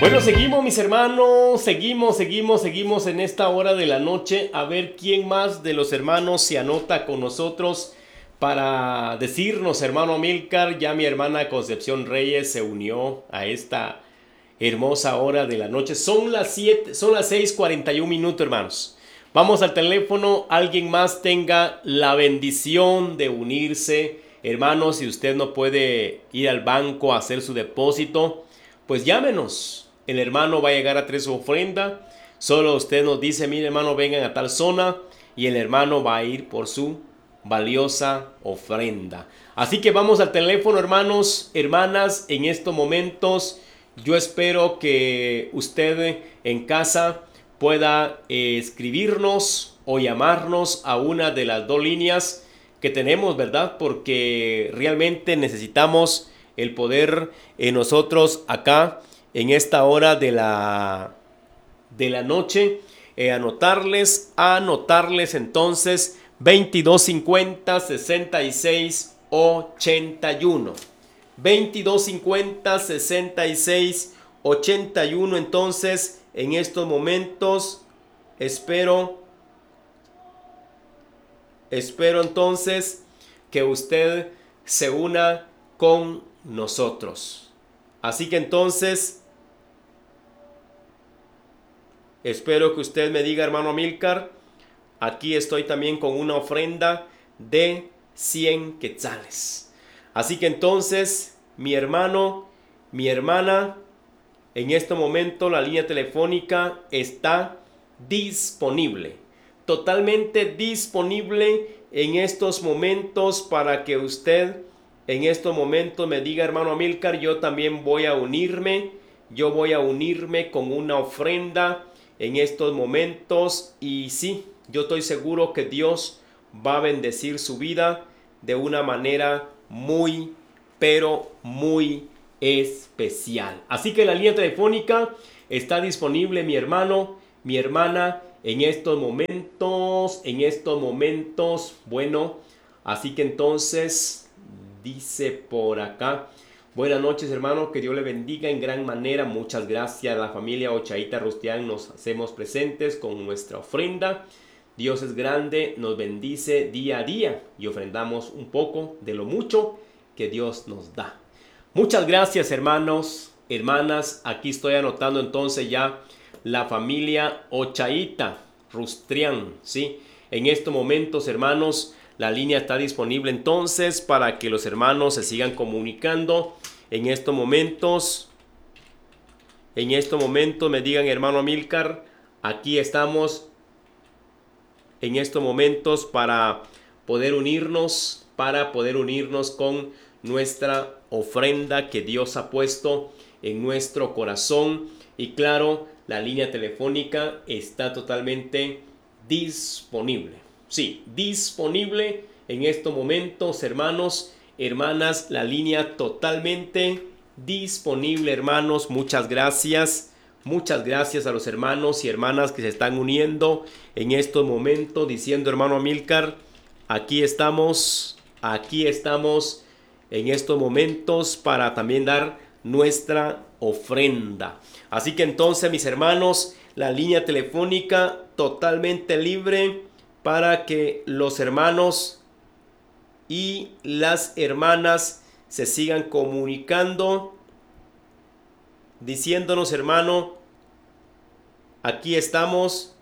Bueno, seguimos mis hermanos, seguimos en esta hora de la noche a ver quién más de los hermanos se anota con nosotros para decirnos, hermano Amílcar, ya mi hermana Concepción Reyes se unió a esta hermosa hora de la noche. Son las 6:41 minutos, hermanos. Vamos al teléfono, alguien más tenga la bendición de unirse. Hermanos, si usted no puede ir al banco a hacer su depósito, pues llámenos. El hermano va a llegar a traer su ofrenda. Solo usted nos dice, mire hermano, vengan a tal zona y el hermano va a ir por su valiosa ofrenda. Así que vamos al teléfono, hermanos, hermanas, en estos momentos. Yo espero que usted en casa pueda escribirnos o llamarnos a una de las dos líneas que tenemos, ¿verdad? Porque realmente necesitamos el poder nosotros acá en esta hora de la noche, anotarles entonces 2250 66 81. 2250 66 81. Entonces, en estos momentos espero entonces que usted se una con nosotros. Así que entonces espero que usted me diga, hermano Amílcar, aquí estoy también con una ofrenda de 100 quetzales. Así que entonces, mi hermano, mi hermana, en este momento la línea telefónica está disponible, totalmente disponible en estos momentos para que usted en estos momentos me diga, hermano Amílcar, yo también voy a unirme, con una ofrenda en estos momentos. Y sí, yo estoy seguro que Dios va a bendecir su vida de una manera muy, pero muy especial. Así que la línea telefónica está disponible, mi hermano, mi hermana, en estos momentos. Bueno, así que entonces dice por acá: buenas noches, hermano, que Dios le bendiga en gran manera. Muchas gracias. La familia Ochaíta Rustián nos hacemos presentes con nuestra ofrenda. Dios es grande, nos bendice día a día y ofrendamos un poco de lo mucho que Dios nos da. Muchas gracias, hermanos, hermanas. Aquí estoy anotando entonces ya la familia Ochaíta Rustrián, ¿sí? En estos momentos, hermanos, la línea está disponible entonces para que los hermanos se sigan comunicando. En estos momentos me digan, hermano Amílcar, aquí estamos en estos momentos para poder unirnos con nuestra ofrenda que Dios ha puesto en nuestro corazón. Y claro, la línea telefónica está totalmente disponible. Sí, disponible en estos momentos, hermanos, hermanas, la línea totalmente disponible, hermanos. Muchas gracias. Muchas gracias a los hermanos y hermanas que se están uniendo en estos momentos diciendo, hermano Amílcar, aquí estamos en estos momentos para también dar nuestra ofrenda. Así que entonces, mis hermanos, la línea telefónica totalmente libre para que los hermanos y las hermanas se sigan comunicando diciéndonos, hermano, aquí estamos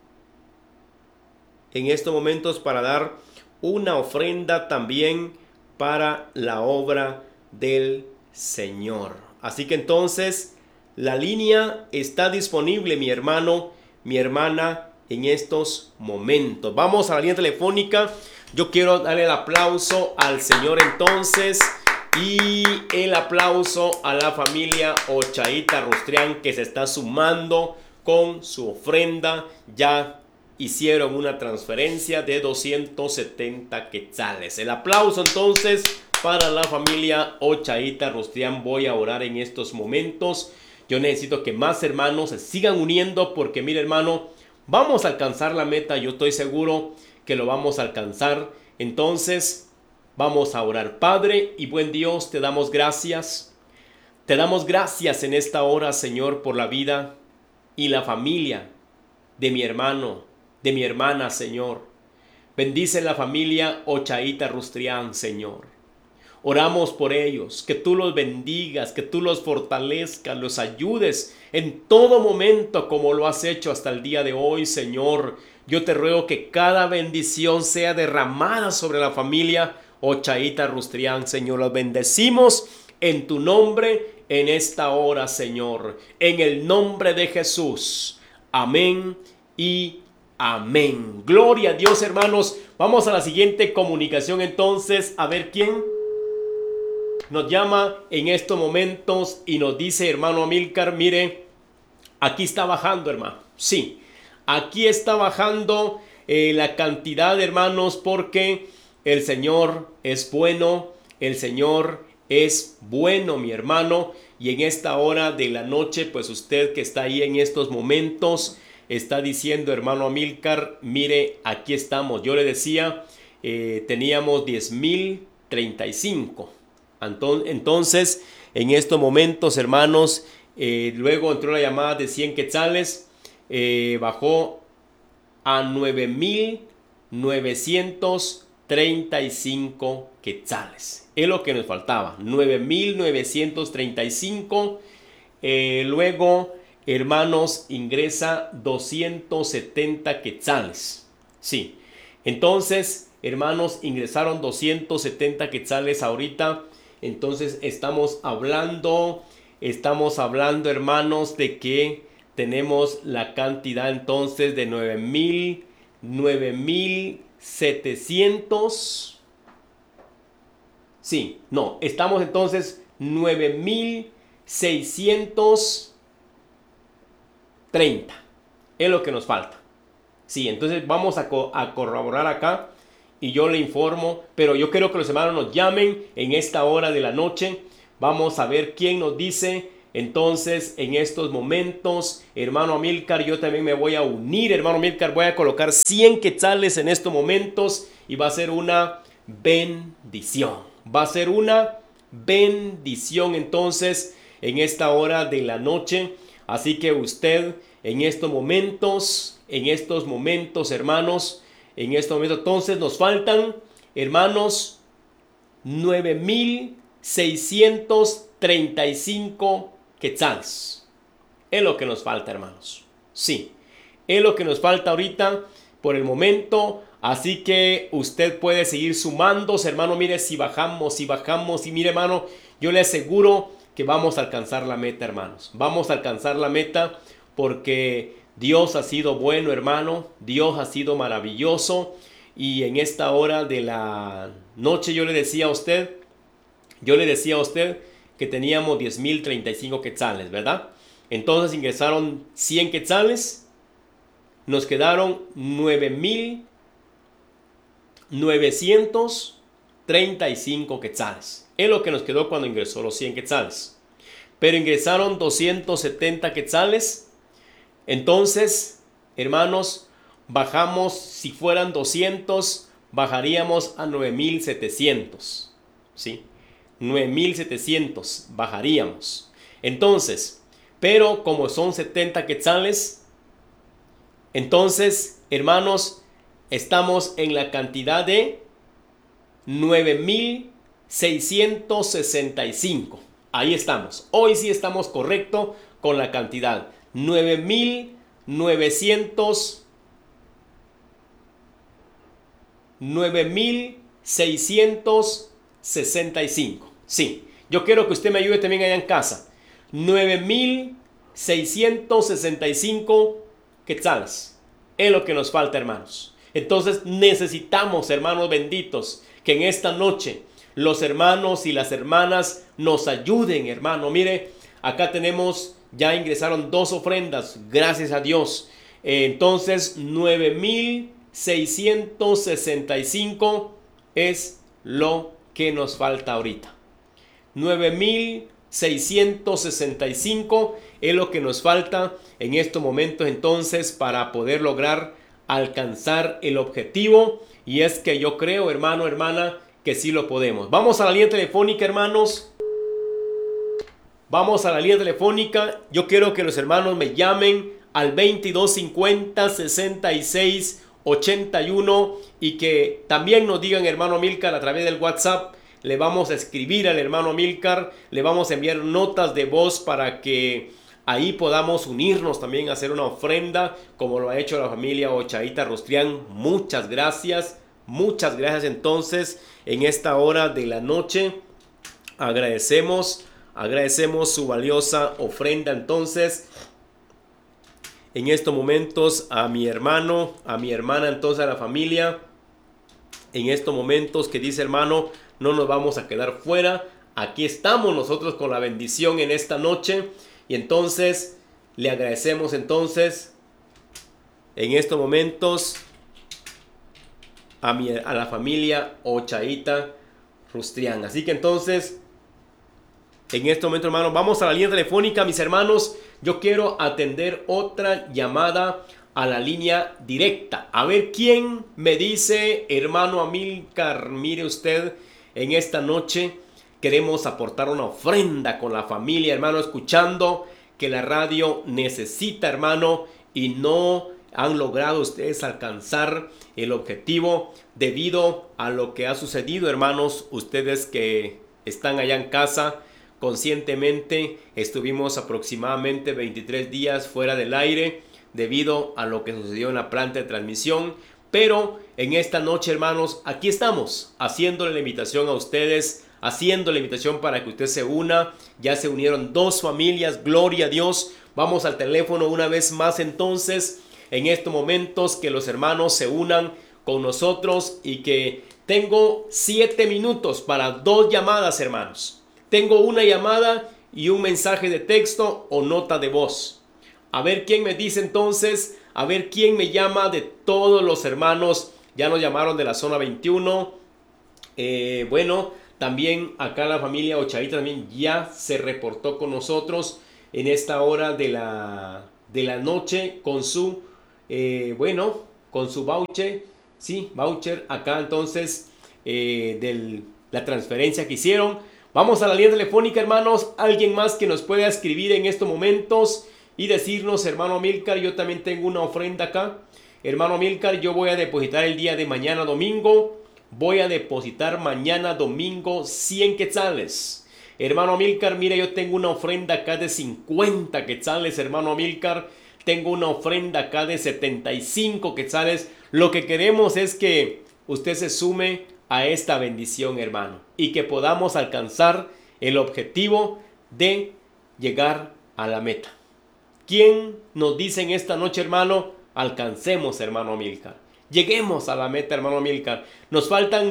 en estos momentos para dar una ofrenda también para la obra del Señor. Así que entonces la línea está disponible, mi hermano, mi hermana, en estos momentos. Vamos a la línea telefónica. Yo quiero darle el aplauso al Señor entonces y el aplauso a la familia Ochaíta Rustrián que se está sumando con su ofrenda. Ya hicieron una transferencia de 270 quetzales. El aplauso entonces para la familia Ochaíta Rustrián. Voy a orar en estos momentos. Yo necesito que más hermanos se sigan uniendo porque, mire, hermano, vamos a alcanzar la meta. Yo estoy seguro que lo vamos a alcanzar. Entonces, vamos a orar. Padre y buen Dios, te damos gracias. Te damos gracias en esta hora, Señor, por la vida y la familia de mi hermano, de mi hermana, Señor. Bendice la familia Ochaíta Rustrián, Señor. Oramos por ellos, que tú los bendigas, que tú los fortalezcas, los ayudes en todo momento como lo has hecho hasta el día de hoy, Señor. Yo te ruego que cada bendición sea derramada sobre la familia Ochaíta Rustrián, Señor. Los bendecimos en tu nombre en esta hora, Señor. En el nombre de Jesús. Amén y amén. Gloria a Dios, hermanos. Vamos a la siguiente comunicación entonces. A ver quién nos llama en estos momentos y nos dice, hermano Amílcar, mire, aquí está bajando, hermano. Sí, aquí está bajando la cantidad de hermanos, porque el Señor es bueno, el Señor es bueno, mi hermano. Y en esta hora de la noche, pues usted que está ahí en estos momentos, está diciendo, hermano Amílcar, mire, aquí estamos. Yo le decía, teníamos 10,035. Entonces, en estos momentos, hermanos, luego entró la llamada de 100 quetzales, bajó a 9,935 quetzales. Es lo que nos faltaba, 9,935. Luego, hermanos, ingresa 270 quetzales. Sí, entonces, hermanos, ingresaron 270 quetzales ahorita. Entonces estamos hablando, hermanos, de que tenemos la cantidad entonces de 9,700. Sí, no, estamos entonces 9,630. Es lo que nos falta. Sí, entonces vamos a corroborar acá. Y yo le informo, pero yo quiero que los hermanos nos llamen en esta hora de la noche. Vamos a ver quién nos dice. Entonces, en estos momentos, hermano Amílcar, yo también me voy a unir, hermano Amílcar. Voy a colocar 100 quetzales en estos momentos y va a ser una bendición. Va a ser una bendición entonces en esta hora de la noche. Así que usted en estos momentos, hermanos, en este momento entonces nos faltan, hermanos, 9,635 quetzales. Es lo que nos falta, hermanos. Sí, es lo que nos falta ahorita por el momento. Así que usted puede seguir sumándose, hermano. Mire, si bajamos. Y mire, hermano, yo le aseguro que vamos a alcanzar la meta, hermanos. Vamos a alcanzar la meta porque Dios ha sido bueno, hermano. Dios ha sido maravilloso. Y en esta hora de la noche yo le decía a usted que teníamos 10,035 quetzales, ¿verdad? Entonces ingresaron 100 quetzales. Nos quedaron 9,935 quetzales. Es lo que nos quedó cuando ingresó los 100 quetzales. Pero ingresaron 270 quetzales. Entonces, hermanos, bajamos, si fueran 200, bajaríamos a 9,700. ¿Sí? 9,700 bajaríamos. Entonces, pero como son 70 quetzales, entonces, hermanos, estamos en la cantidad de 9,665. Ahí estamos. Hoy sí estamos correcto con la cantidad. 9,665. Sí, yo quiero que usted me ayude también allá en casa. 9,665 quetzales. Es lo que nos falta, hermanos. Entonces necesitamos, hermanos benditos, que en esta noche los hermanos y las hermanas nos ayuden, hermano. Mire, acá tenemos, ya ingresaron 2 ofrendas, gracias a Dios. Entonces 9,665 es lo que nos falta ahorita. 9,665 es lo que nos falta en estos momentos entonces para poder lograr alcanzar el objetivo. Y es que yo creo, hermano, hermana, que sí lo podemos. Vamos a la línea telefónica, hermanos. Vamos a la línea telefónica. Yo quiero que los hermanos me llamen al 2250-6681 y que también nos digan, hermano Amílcar, a través del WhatsApp. Le vamos a escribir al hermano Amílcar, le vamos a enviar notas de voz para que ahí podamos unirnos también a hacer una ofrenda, como lo ha hecho la familia Ochaíta Rustrián. Muchas gracias entonces en esta hora de la noche. Agradecemos su valiosa ofrenda entonces. En estos momentos a mi hermano, a mi hermana, entonces a la familia. En estos momentos que dice hermano, no nos vamos a quedar fuera. Aquí estamos nosotros con la bendición en esta noche. Y entonces le agradecemos entonces en estos momentos a la familia Ochaíta Rustrián. Así que entonces en este momento, hermanos, vamos a la línea telefónica, mis hermanos. Yo quiero atender otra llamada a la línea directa. A ver quién me dice, hermano Amílcar, mire usted, en esta noche queremos aportar una ofrenda con la familia, hermano, escuchando que la radio necesita, hermano, y no han logrado ustedes alcanzar el objetivo debido a lo que ha sucedido, hermanos. Ustedes que están allá en casa, conscientemente estuvimos aproximadamente 23 días fuera del aire debido a lo que sucedió en la planta de transmisión. Pero en esta noche, hermanos, aquí estamos haciéndole la invitación a ustedes, haciendo la invitación para que usted se una. Ya se unieron 2 familias, gloria a Dios. Vamos al teléfono una vez más entonces, en estos momentos, que los hermanos se unan con nosotros y que tengo 7 minutos para 2 llamadas, hermanos. Tengo una llamada y un mensaje de texto o nota de voz. A ver quién me dice entonces, a ver quién me llama de todos los hermanos. Ya nos llamaron de la zona 21. Bueno, también acá la familia Ochaíta también ya se reportó con nosotros en esta hora de la noche con su, con su voucher. Sí, voucher acá entonces de la transferencia que hicieron. Vamos a la línea telefónica, hermanos. Alguien más que nos pueda escribir en estos momentos y decirnos, hermano Amílcar, yo también tengo una ofrenda acá. Hermano Amílcar, yo voy a depositar el día de mañana domingo. Voy a depositar mañana domingo 100 quetzales. Hermano Amílcar, mire, yo tengo una ofrenda acá de 50 quetzales, hermano Amílcar. Tengo una ofrenda acá de 75 quetzales. Lo que queremos es que usted se sume a esta bendición, hermano, y que podamos alcanzar el objetivo de llegar a la meta. ¿Quién nos dice en esta noche, hermano? Alcancemos, hermano Amílcar. Lleguemos a la meta, hermano Amílcar. Nos faltan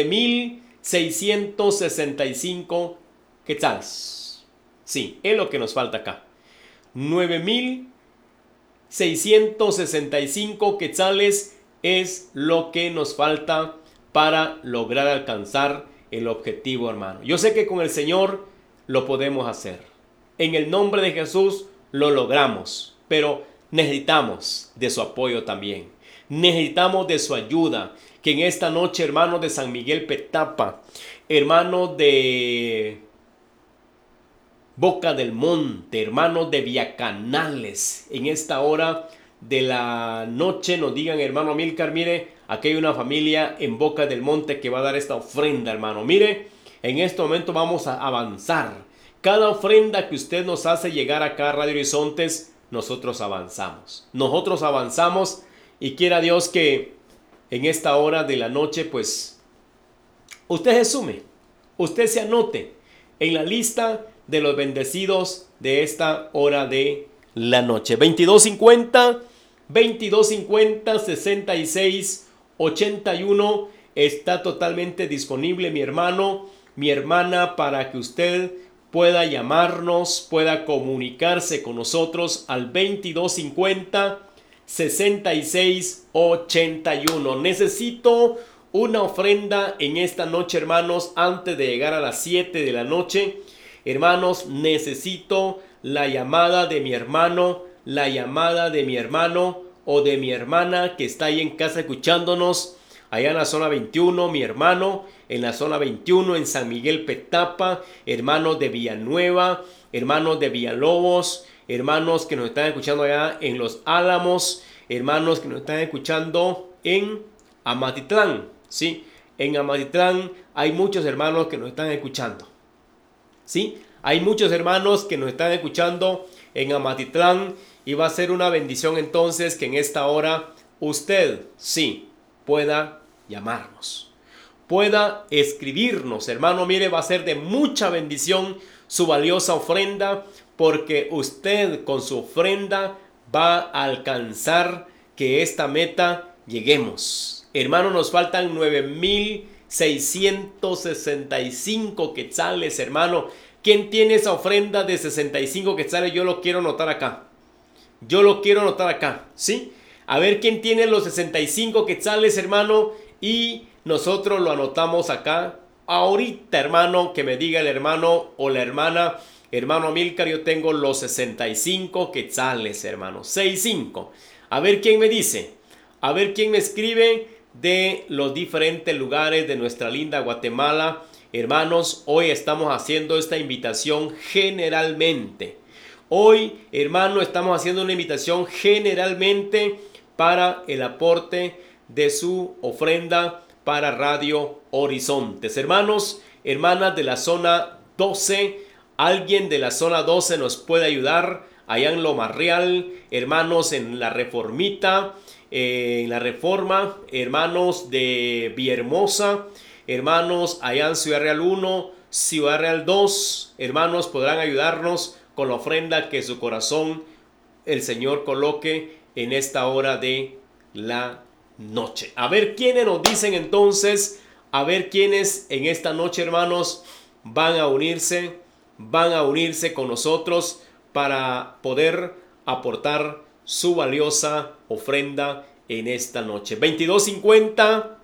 9,665 quetzales. Sí, es lo que nos falta acá. 9,665 quetzales es lo que nos falta para lograr alcanzar el objetivo, hermano. Yo sé que con el Señor lo podemos hacer. En el nombre de Jesús lo logramos, pero necesitamos de su apoyo también. Necesitamos de su ayuda. Que en esta noche, hermanos de San Miguel Petapa, hermanos de Boca del Monte, hermanos de Villacanales, en esta hora de la noche nos digan, hermano Amílcar, mire, aquí hay una familia en Boca del Monte que va a dar esta ofrenda, hermano. Mire, en este momento vamos a avanzar. Cada ofrenda que usted nos hace llegar acá a Radio Horizontes, nosotros avanzamos. Nosotros avanzamos y quiera Dios que en esta hora de la noche, pues, usted se sume, usted se anote en la lista de los bendecidos de esta hora de la noche. 2250-6681 está totalmente disponible, mi hermano, mi hermana, para que usted pueda llamarnos, pueda comunicarse con nosotros al 2250-6681. Necesito una ofrenda en esta noche, hermanos, antes de llegar a las 7 de la noche. Hermanos, necesito la llamada de mi hermano, la llamada de mi hermano o de mi hermana que está ahí en casa escuchándonos allá en la zona 21, mi hermano, en la zona 21, en San Miguel Petapa, hermanos de Villanueva, hermanos de Villalobos, hermanos que nos están escuchando allá en Los Álamos, hermanos que nos están escuchando en Amatitlán, ¿sí? En Amatitlán hay muchos hermanos que nos están escuchando, ¿sí? Hay muchos hermanos que nos están escuchando en Amatitlán y va a ser una bendición entonces que en esta hora usted, sí, pueda llamarnos, pueda escribirnos, hermano. Mire, va a ser de mucha bendición su valiosa ofrenda, porque usted con su ofrenda va a alcanzar que esta meta lleguemos. Hermano, nos faltan 9,665 quetzales, hermano. ¿Quién tiene esa ofrenda de 65 quetzales? Yo lo quiero anotar acá. Yo lo quiero anotar acá, ¿sí? A ver quién tiene los 65 quetzales, hermano, y nosotros lo anotamos acá. Ahorita, hermano, que me diga el hermano o la hermana: hermano Amílcar, yo tengo los 65 quetzales, hermano. 65. A ver quién me dice. A ver quién me escribe de los diferentes lugares de nuestra linda Guatemala. Hermanos, hoy estamos haciendo esta invitación generalmente. Hoy, hermano, estamos haciendo una invitación generalmente para el aporte de su ofrenda para Radio Horizontes. Hermanos, hermanas de la zona 12, alguien de la zona 12 nos puede ayudar allá en Loma Real, hermanos en la Reformita, en la Reforma, hermanos de Villahermosa, hermanos allá en Ciudad Real 1, Ciudad Real 2, hermanos podrán ayudarnos con la ofrenda que su corazón el Señor coloque en esta hora de la noche. A ver quiénes nos dicen entonces, a ver quiénes en esta noche, hermanos, van a unirse con nosotros para poder aportar su valiosa ofrenda en esta noche. 2250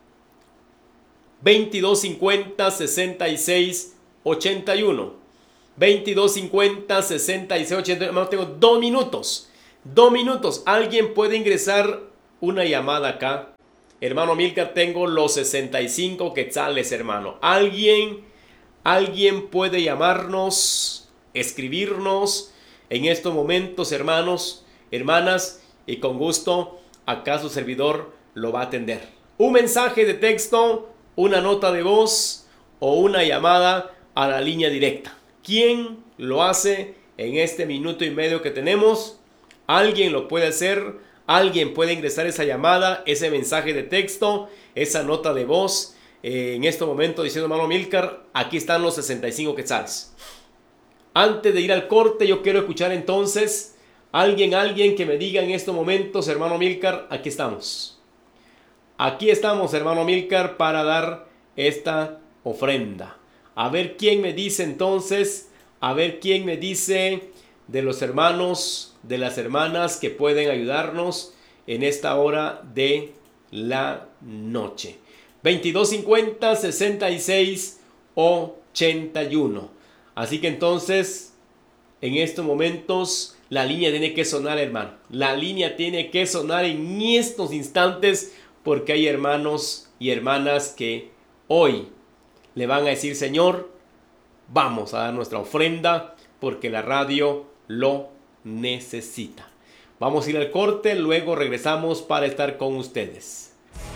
66 81. 2250 66 81. Hermanos, tengo 2 minutos. 2 minutos. Alguien puede ingresar una llamada acá. Hermano Amílcar, tengo los 65 quetzales, hermano. Alguien puede llamarnos, escribirnos en estos momentos, hermanos, hermanas, y con gusto acá su servidor lo va a atender. Un mensaje de texto, una nota de voz o una llamada a la línea directa. ¿Quién lo hace en este minuto y medio que tenemos? Alguien lo puede hacer. Alguien puede ingresar esa llamada, ese mensaje de texto, esa nota de voz. En este momento diciendo: hermano Amílcar, aquí están los 65 quetzales. Antes de ir al corte, yo quiero escuchar entonces alguien que me diga en estos momentos: hermano Amílcar, aquí estamos. Aquí estamos, hermano Amílcar, para dar esta ofrenda. A ver quién me dice entonces, a ver quién me dice de los hermanos, de las hermanas que pueden ayudarnos en esta hora de la noche. 2250 66 81. Así que entonces, en estos momentos, la línea tiene que sonar, hermano. La línea tiene que sonar en estos instantes, porque hay hermanos y hermanas que hoy le van a decir: Señor, vamos a dar nuestra ofrenda porque la radio lo necesita. Vamos a ir al corte, luego regresamos para estar con ustedes.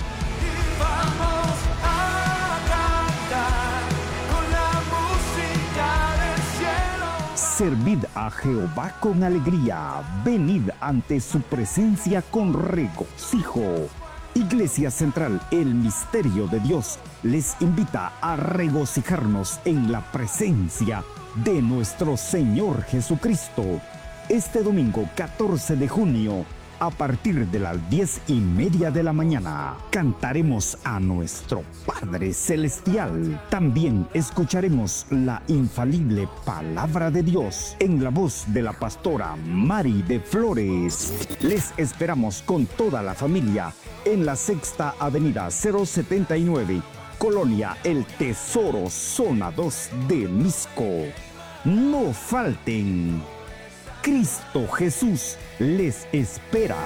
Servid a Jehová con alegría, venid ante su presencia con regocijo. Iglesia Central, el Misterio de Dios, les invita a regocijarnos en la presencia de nuestro Señor Jesucristo. Este domingo 14 de junio, a partir de las 10:30 de la mañana, cantaremos a nuestro Padre Celestial. También escucharemos la infalible Palabra de Dios en la voz de la pastora Mari de Flores. Les esperamos con toda la familia en la Sexta Avenida 079, Colonia El Tesoro, Zona 2 de Misco. No falten. Cristo Jesús les espera.